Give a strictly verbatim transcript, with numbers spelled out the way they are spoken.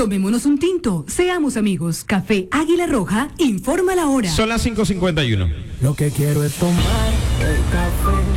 Tomémonos un tinto, seamos amigos. Café Águila Roja, informa la hora. Son las cinco cincuenta y uno. Lo que quiero es tomar el café.